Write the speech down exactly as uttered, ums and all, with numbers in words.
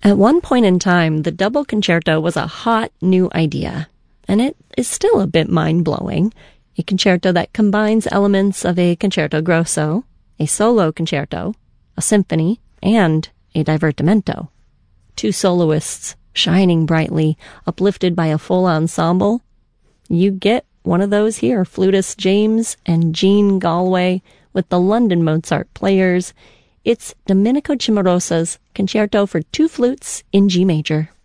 At one point in time, the double concerto was a hot new idea, and it is still a bit mind-blowing. A concerto that combines elements of a concerto grosso, a solo concerto, a symphony, and a divertimento. Two soloists shining brightly, uplifted by a full ensemble. You get one of those here, flutist James and Jean Galway with the London Mozart Players. It's Domenico Cimarosa's Concerto for Two Flutes in G Major.